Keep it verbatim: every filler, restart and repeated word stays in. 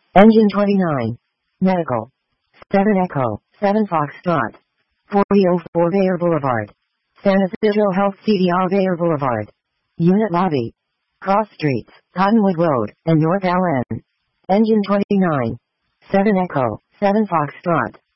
Engine twenty-nine. Medical. seven Echo, seven Foxtrot. forty oh four Bayer Boulevard. San Isidro Health C D R Bayer Boulevard. Unit Lobby. Cross Streets, Cottonwood Road, and North Allen. Engine twenty-nine. seven Echo, seven Foxtrot.